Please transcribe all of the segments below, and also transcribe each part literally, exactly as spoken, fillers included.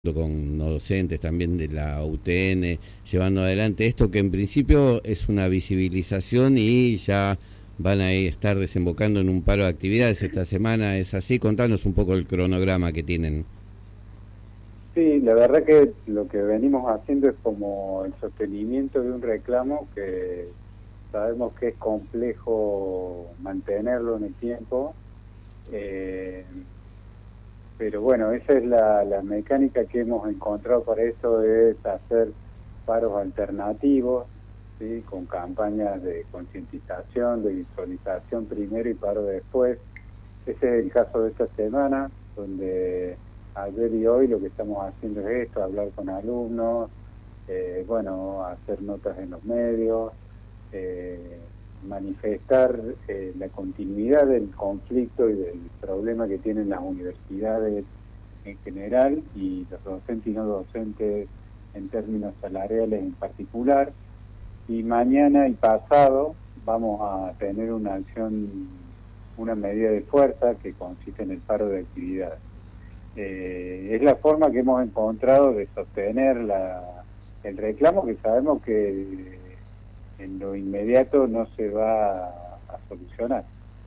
con no docentes también de la U T N, llevando adelante esto que en principio es una visibilización y ya van a estar desembocando en un paro de actividades esta semana. ¿Es así? Contanos un poco el cronograma que tienen. Sí, la verdad que lo que venimos haciendo es como el sostenimiento de un reclamo que sabemos que es complejo mantenerlo en el tiempo, eh, pero bueno, esa es la, la mecánica que hemos encontrado para eso, es hacer paros alternativos, ¿sí? Con campañas de concientización, de visualización primero y paro después. Ese es el caso de esta semana, donde ayer y hoy lo que estamos haciendo es esto, hablar con alumnos, eh, bueno, hacer notas en los medios, eh, manifestar eh, la continuidad del conflicto y del problema que tienen las universidades en general y los docentes y no docentes en términos salariales en particular. Y mañana y pasado vamos a tener una acción, una medida de fuerza que consiste en el paro de actividades. Eh, es la forma que hemos encontrado de sostener la, el reclamo, que sabemos que en lo inmediato no se va a, a solucionar.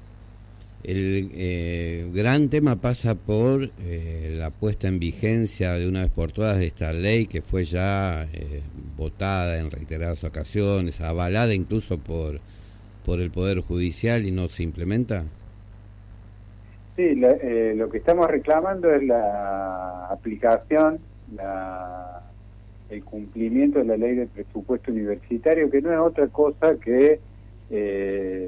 El eh, gran tema pasa por eh, la puesta en vigencia de una vez por todas de esta ley que fue ya eh, votada en reiteradas ocasiones, avalada incluso por, por el Poder Judicial y no se implementa. Sí, la, eh, lo que estamos reclamando es la aplicación, la, el cumplimiento de la ley de presupuesto universitario, que no es otra cosa que eh,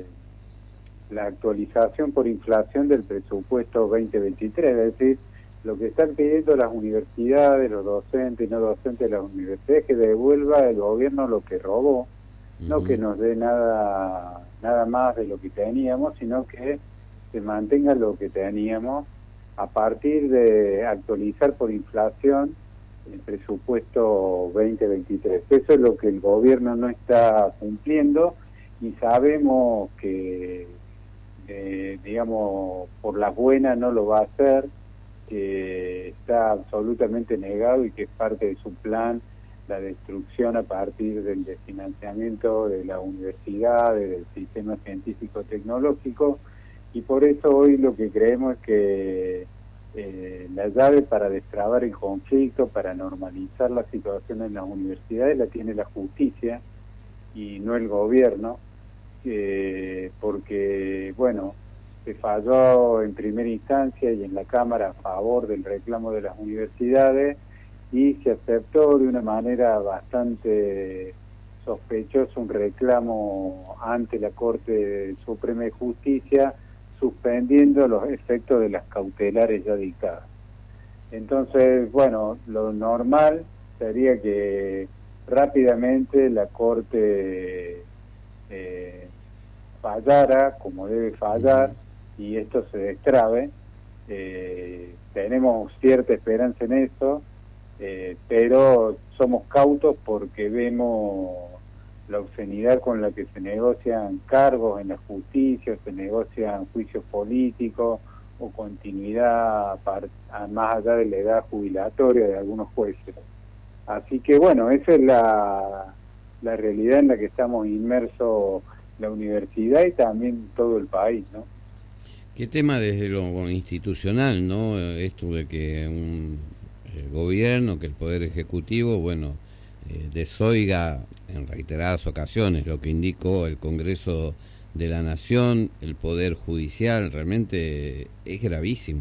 la actualización por inflación del presupuesto veinte veintitrés, es decir, lo que están pidiendo las universidades, los docentes y no docentes de las universidades, es que devuelva el gobierno lo que robó, uh-huh. No que nos dé nada, nada más de lo que teníamos, sino que se mantenga lo que teníamos a partir de actualizar por inflación el presupuesto veinte veintitrés. Eso es lo que el gobierno no está cumpliendo y sabemos que, eh, digamos, por la buena no lo va a hacer, que está absolutamente negado y que es parte de su plan la destrucción a partir del desfinanciamiento de la universidad, del sistema científico-tecnológico. Y por eso hoy lo que creemos es que eh, la llave para destrabar el conflicto, para normalizar la situación en las universidades, la tiene la justicia y no el gobierno, eh, porque, bueno, se falló en primera instancia y en la Cámara a favor del reclamo de las universidades y se aceptó de una manera bastante sospechosa un reclamo ante la Corte Suprema de Justicia, suspendiendo los efectos de las cautelares ya dictadas. Entonces, bueno, lo normal sería que rápidamente la Corte eh, fallara como debe fallar y esto se destrabe. Eh, tenemos cierta esperanza en eso, eh, pero somos cautos porque vemos la obscenidad con la que se negocian cargos en la justicia, se negocian juicios políticos o continuidad más allá de la edad jubilatoria de algunos jueces. Así que bueno, esa es la, la realidad en la que estamos inmersos la universidad y también todo el país, ¿no? ¿Qué tema desde lo institucional, no? Esto de que un el gobierno, que el Poder Ejecutivo, bueno, eh, desoiga en reiteradas ocasiones lo que indicó el Congreso de la Nación, el Poder Judicial, realmente es gravísimo.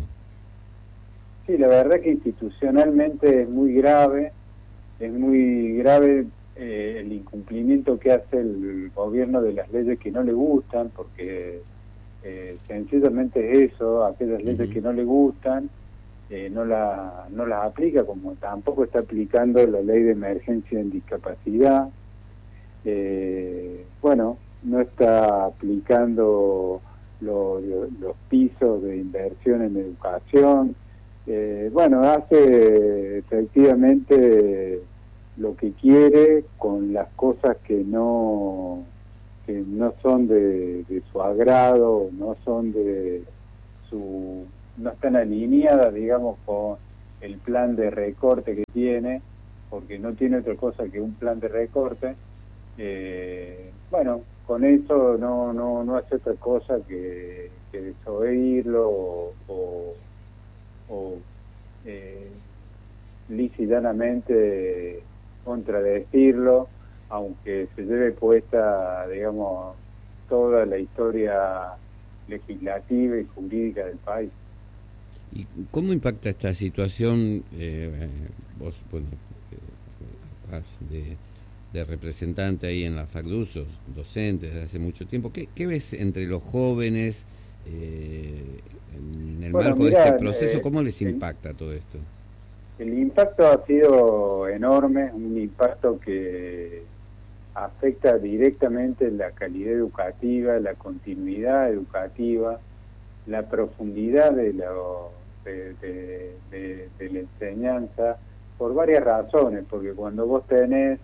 Sí, la verdad que institucionalmente es muy grave, es muy grave eh, el incumplimiento que hace el gobierno de las leyes que no le gustan, porque eh, sencillamente es eso, aquellas leyes uh-huh. que no le gustan, eh, no, la, no las aplica, como tampoco está aplicando la ley de emergencia en discapacidad. Eh, bueno, no está aplicando lo, lo, los pisos de inversión en educación. Eh, bueno, hace efectivamente lo que quiere con las cosas que no que no son de, de su agrado, no son de su no están alineadas, digamos, con el plan de recorte que tiene, porque no tiene otra cosa que un plan de recorte. Eh, bueno, con eso no no no hace otra cosa que, que desoírlo o, o, o eh, licitanamente contradecirlo, aunque se lleve puesta, digamos, toda la historia legislativa y jurídica del país. ¿Y cómo impacta esta situación? Eh, vos, bueno, eh, de, de representante ahí en la FACDU, sos docente desde hace mucho tiempo. ¿Qué, qué ves entre los jóvenes eh, en el bueno, marco mira, de este proceso? Eh, ¿Cómo les el, impacta todo esto? El impacto ha sido enorme, un impacto que afecta directamente la calidad educativa, la continuidad educativa, la profundidad de, lo, de, de, de, de la enseñanza, por varias razones, porque cuando vos tenés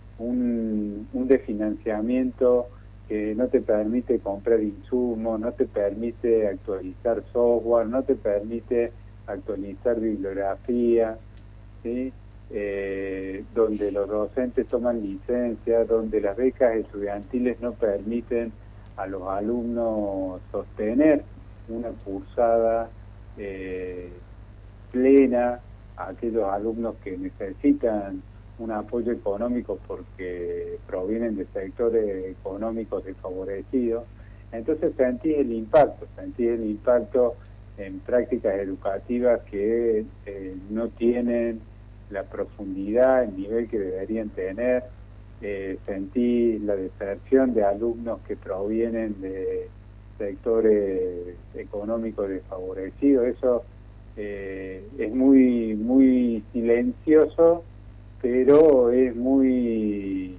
un, un desfinanciamiento que no te permite comprar insumos, no te permite actualizar software, no te permite actualizar bibliografía, ¿sí? Eh, donde los docentes toman licencia, donde las becas estudiantiles no permiten a los alumnos sostener una cursada eh, plena, a aquellos alumnos que necesitan un apoyo económico porque provienen de sectores económicos desfavorecidos. Entonces sentís el impacto, sentís el impacto en prácticas educativas que eh, no tienen la profundidad, el nivel que deberían tener. Eh, sentí la deserción de alumnos que provienen de sectores económicos desfavorecidos. Eso eh, es muy muy silencioso, pero es muy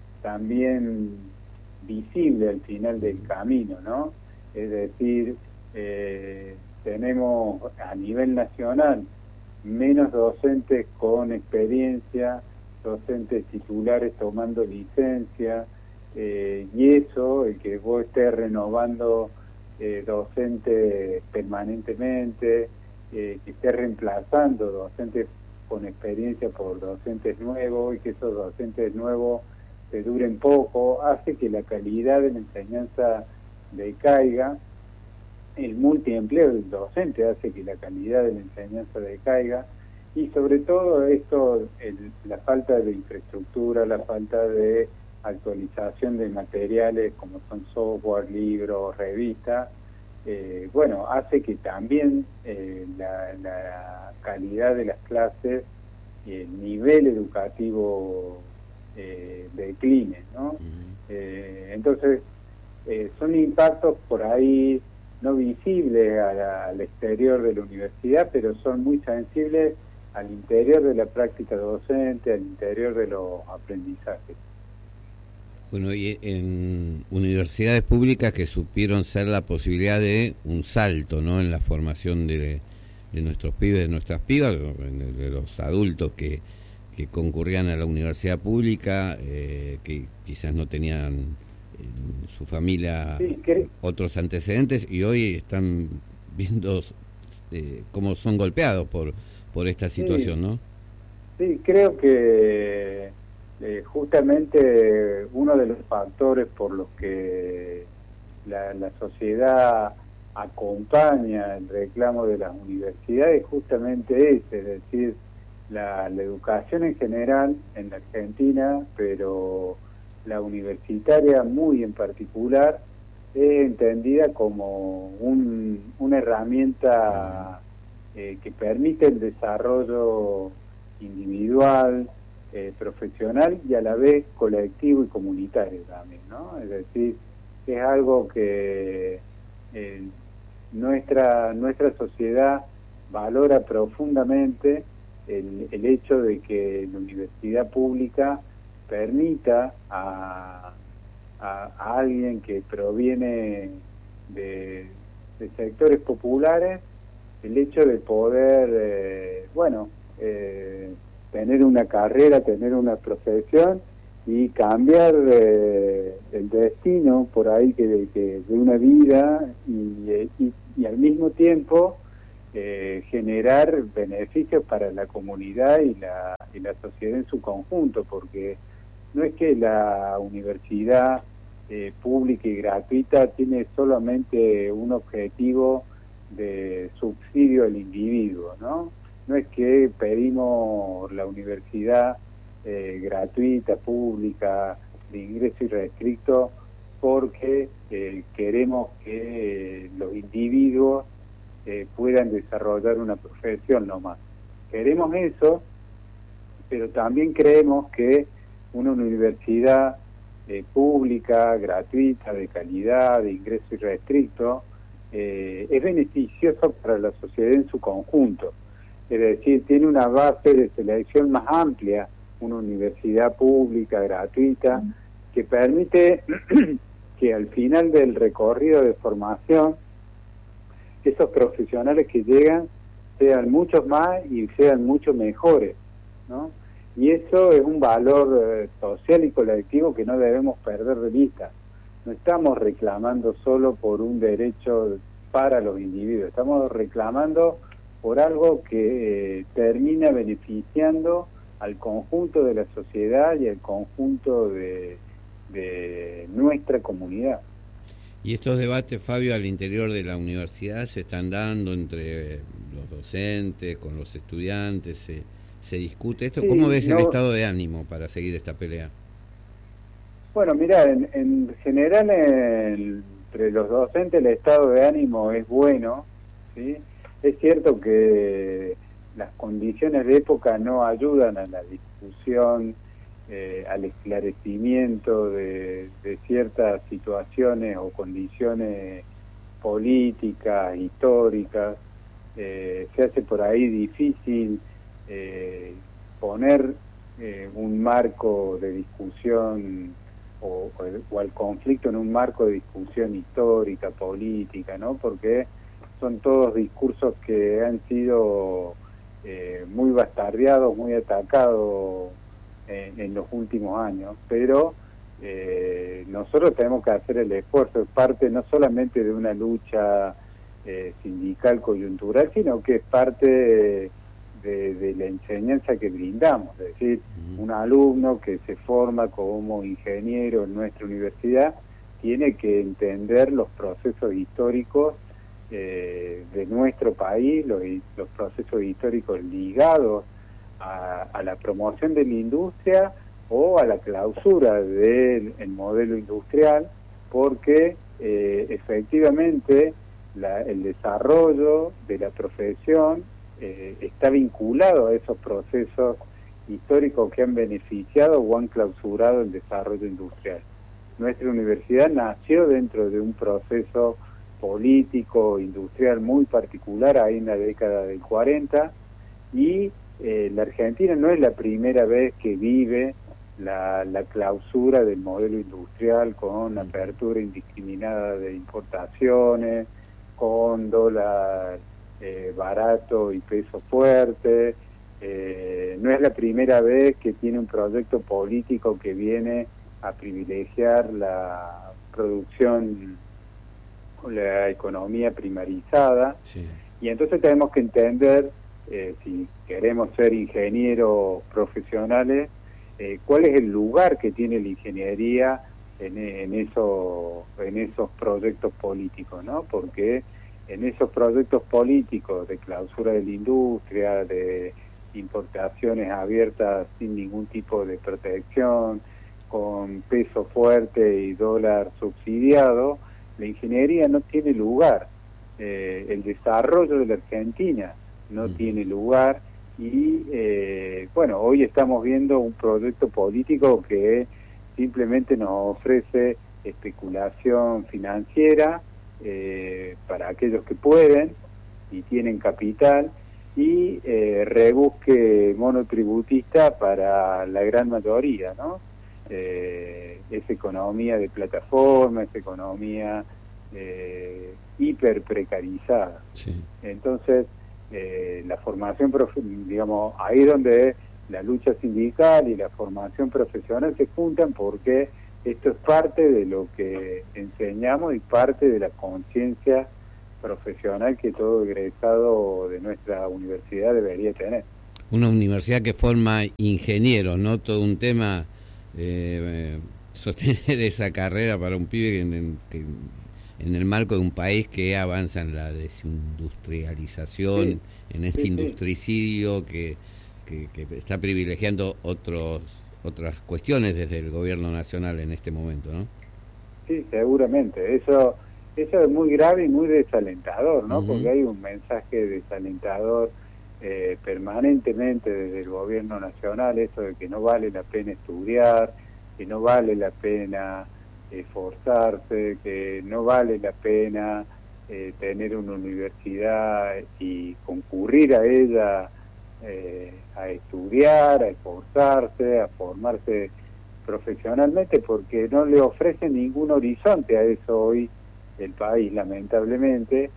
también visible al final del camino, ¿no? Es decir, eh, tenemos a nivel nacional menos docentes con experiencia, docentes titulares tomando licencia, eh, y eso, el que vos estés renovando eh, docentes permanentemente, eh, que estés reemplazando docentes con experiencia por docentes nuevos y que esos docentes nuevos te duren poco, hace que la calidad de la enseñanza decaiga. El multiempleo del docente hace que la calidad de la enseñanza decaiga, y sobre todo esto, el, la falta de infraestructura, la falta de actualización de materiales como son software, libros, revistas, eh, bueno, hace que también eh, la, la calidad de las clases y el nivel educativo eh, decline, ¿no? Uh-huh. Eh, entonces, eh, son impactos por ahí no visibles a la, al exterior de la universidad, pero son muy sensibles al interior de la práctica docente, al interior de los aprendizajes. Bueno, y en universidades públicas que supieron ser la posibilidad de un salto, ¿no?, en la formación de, de nuestros pibes, de nuestras pibas, de los adultos que, que concurrían a la universidad pública, eh, que quizás no tenían en su familia sí, que... otros antecedentes, y hoy están viendo eh, cómo son golpeados por por esta situación, sí, ¿no? Sí, creo que eh, justamente uno de los factores por los que la, la sociedad acompaña el reclamo de las universidades justamente es, es decir, la, la educación en general en la Argentina, pero la universitaria muy en particular, es entendida como un, una herramienta eh, que permite el desarrollo individual, eh, profesional y a la vez colectivo y comunitario también, ¿no? Es decir, es algo que eh, nuestra nuestra sociedad valora profundamente, el, el hecho de que la universidad pública permita a, a, a alguien que proviene de, de sectores populares el hecho de poder, eh, bueno, eh, tener una carrera, tener una profesión y cambiar eh, el destino por ahí que de, que de una vida y, y, y al mismo tiempo eh, generar beneficios para la comunidad y la, y la sociedad en su conjunto, porque no es que la universidad eh, pública y gratuita tiene solamente un objetivo de subsidio al individuo, ¿no? No es que pedimos la universidad eh, gratuita, pública, de ingreso irrestricto, porque eh, queremos que eh, los individuos eh, puedan desarrollar una profesión nomás. Queremos eso, pero también creemos que una universidad eh, pública, gratuita, de calidad, de ingreso irrestricto, eh, es beneficioso para la sociedad en su conjunto. Es decir, tiene una base de selección más amplia, una universidad pública, gratuita, que permite que al final del recorrido de formación, esos profesionales que llegan sean muchos más y sean mucho mejores, ¿no? Y eso es un valor eh, social y colectivo que no debemos perder de vista. No estamos reclamando solo por un derecho para los individuos, estamos reclamando por algo que eh, termina beneficiando al conjunto de la sociedad y al conjunto de, de nuestra comunidad. Y estos debates, Fabio, al interior de la universidad se están dando entre los docentes, con los estudiantes, se, se discute esto. Sí, ¿Cómo ves no, el estado de ánimo para seguir esta pelea? Bueno, mirá, en, en general en, entre los docentes el estado de ánimo es bueno, ¿sí? Es cierto que las condiciones de época no ayudan a la discusión, eh, al esclarecimiento de, de ciertas situaciones o condiciones políticas, históricas. Eh, se hace por ahí difícil eh, poner eh, un marco de discusión o, o, el, o al conflicto en un marco de discusión histórica, política, ¿no? Porque son todos discursos que han sido eh, muy bastardeados, muy atacados en, en los últimos años, pero eh, nosotros tenemos que hacer el esfuerzo, es parte no solamente de una lucha eh, sindical coyuntural, sino que es parte de, de, de la enseñanza que brindamos, es decir, un alumno que se forma como ingeniero en nuestra universidad tiene que entender los procesos históricos Eh, de nuestro país, los, los procesos históricos ligados a, a la promoción de la industria o a la clausura del el modelo industrial, porque eh, efectivamente la, el desarrollo de la profesión eh, está vinculado a esos procesos históricos que han beneficiado o han clausurado el desarrollo industrial. Nuestra universidad nació dentro de un proceso político, industrial muy particular ahí en la década del cuarenta, y eh, la Argentina no es la primera vez que vive la, la clausura del modelo industrial con apertura indiscriminada de importaciones, con dólar eh, barato y peso fuerte. Eh, no es la primera vez que tiene un proyecto político que viene a privilegiar la producción, la economía primarizada, sí. Y entonces tenemos que entender, eh, si queremos ser ingenieros profesionales, eh, cuál es el lugar que tiene la ingeniería en, en, eso, en esos proyectos políticos, ¿no? Porque en esos proyectos políticos de clausura de la industria, de importaciones abiertas sin ningún tipo de protección, con peso fuerte y dólar subsidiado, la ingeniería no tiene lugar, eh, el desarrollo de la Argentina no mm. tiene lugar, y eh, bueno, hoy estamos viendo un proyecto político que simplemente nos ofrece especulación financiera eh, para aquellos que pueden y tienen capital, y eh, rebusque monotributista para la gran mayoría, ¿no? Eh, esa economía de plataforma, esa economía eh, hiper precarizada. Sí. Entonces, eh, la formación, digamos, ahí es donde la lucha sindical y la formación profesional se juntan, porque esto es parte de lo que enseñamos y parte de la conciencia profesional que todo egresado de nuestra universidad debería tener. Una universidad que forma ingenieros, ¿no? Todo un tema, eh, sostener esa carrera para un pibe que en, que en el marco de un país que avanza en la desindustrialización, sí, en este sí, industricidio sí. que, que, que está privilegiando otros otras cuestiones desde el gobierno nacional en este momento, ¿no? Sí, seguramente. Eso eso es muy grave y muy desalentador, ¿no? Uh-huh. Porque hay un mensaje desalentador eh, permanentemente desde el gobierno nacional, eso de que no vale la pena estudiar, que no vale la pena esforzarse, que no vale la pena eh, tener una universidad y concurrir a ella eh, a estudiar, a esforzarse, a formarse profesionalmente, porque no le ofrece ningún horizonte a eso hoy el país, lamentablemente,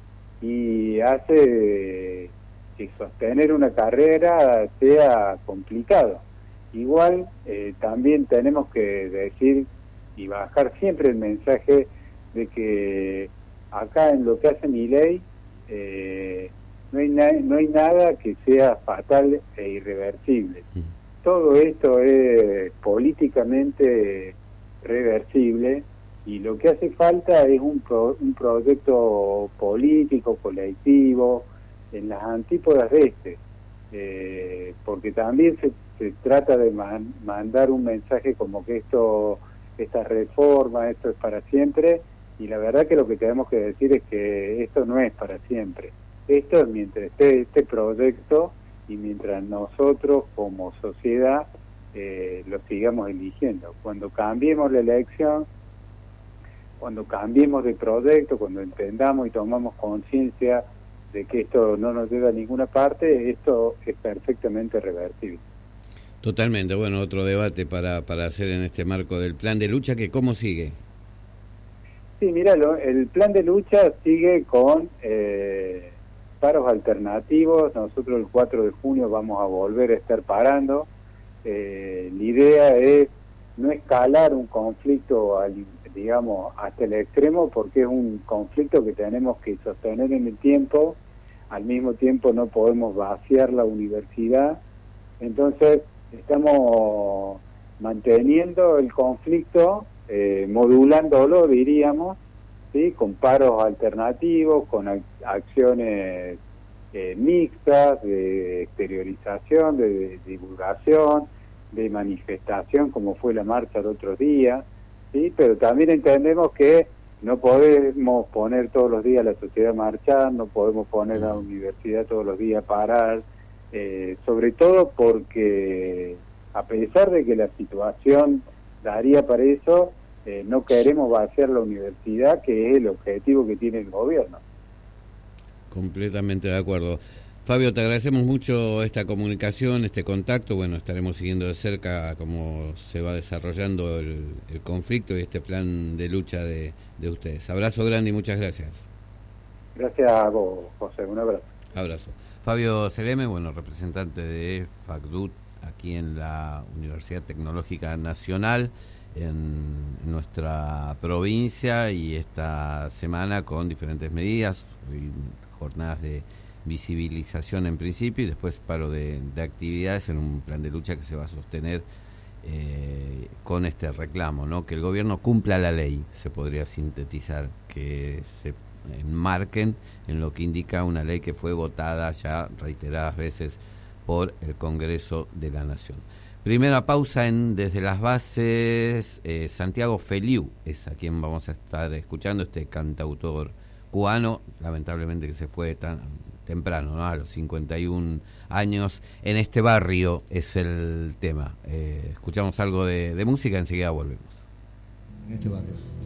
y hace que sostener una carrera sea complicado. Igual eh, también tenemos que decir y bajar siempre el mensaje de que acá en lo que hace Milei eh, no hay na- no hay nada que sea fatal e irreversible. Mm. Todo esto es políticamente reversible y lo que hace falta es un, pro- un proyecto político, colectivo, en las antípodas de este, eh, porque también se, se trata de man- mandar un mensaje como que esto, esta reforma, esto es para siempre, y la verdad que lo que tenemos que decir es que esto no es para siempre. Esto es mientras esté este proyecto y mientras nosotros como sociedad eh, lo sigamos eligiendo. Cuando cambiemos la elección, cuando cambiemos de proyecto, cuando entendamos y tomamos conciencia de que esto no nos lleva a ninguna parte, esto es perfectamente reversible. Totalmente. Bueno, otro debate para, para hacer en este marco del plan de lucha, que ¿cómo sigue? Sí, míralo, el plan de lucha sigue con eh, paros alternativos. Nosotros el cuatro de junio vamos a volver a estar parando. Eh, la idea es no escalar un conflicto, al, digamos, hasta el extremo, porque es un conflicto que tenemos que sostener en el tiempo. Al mismo tiempo no podemos vaciar la universidad. Entonces estamos manteniendo el conflicto, eh, modulándolo, diríamos, ¿sí? Con paros alternativos, con ac- acciones eh, mixtas, de exteriorización, de, de divulgación, de manifestación, como fue la marcha el otro día, ¿sí? Pero también entendemos que no podemos poner todos los días a la sociedad a marchar, no podemos poner a la universidad todos los días a parar, eh, sobre todo porque a pesar de que la situación daría para eso, eh, no queremos vaciar la universidad, que es el objetivo que tiene el gobierno. Completamente de acuerdo. Fabio, te agradecemos mucho esta comunicación, este contacto. Bueno, estaremos siguiendo de cerca cómo se va desarrollando el, el conflicto y este plan de lucha de, de ustedes. Abrazo grande y muchas gracias. Gracias a vos, José. Un abrazo. Abrazo. Fabio Seleme, bueno, representante de FACDUT aquí en la Universidad Tecnológica Nacional en nuestra provincia, y esta semana con diferentes medidas, jornadas de visibilización en principio y después paro de, de actividades en un plan de lucha que se va a sostener eh, con este reclamo, ¿no? Que el gobierno cumpla la ley, se podría sintetizar, que se enmarquen en lo que indica una ley que fue votada ya reiteradas veces por el Congreso de la Nación. Primera pausa en Desde las Bases. eh, Santiago Feliu es a quien vamos a estar escuchando, este cantautor cubano, lamentablemente que se fue tan temprano, ¿no? A los cincuenta y un años. En este barrio es el tema. Eh, escuchamos algo de, de música, enseguida volvemos. En este barrio.